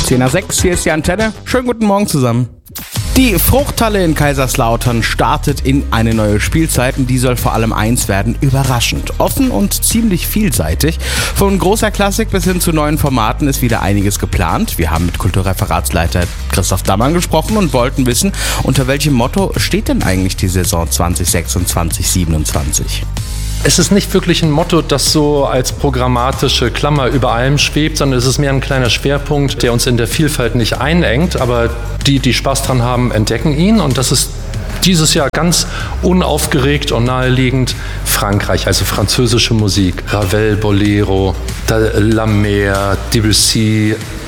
10:06, hier ist die Antenne. Schönen guten Morgen zusammen. Die Fruchthalle in Kaiserslautern startet in eine neue Spielzeit und die soll vor allem eins werden: überraschend. Offen und ziemlich vielseitig. Von großer Klassik bis hin zu neuen Formaten ist wieder einiges geplant. Wir haben mit Kulturreferatsleiter Christoph Dammann gesprochen und wollten wissen, unter welchem Motto steht denn eigentlich die Saison 2026/27? Es ist nicht wirklich ein Motto, das so als programmatische Klammer über allem schwebt, sondern es ist mehr ein kleiner Schwerpunkt, der uns in der Vielfalt nicht einengt, aber die Spaß dran haben, entdecken ihn, und das ist dieses Jahr ganz unaufgeregt und naheliegend Frankreich, also französische Musik, Ravel, Bolero, La Mer, Debussy,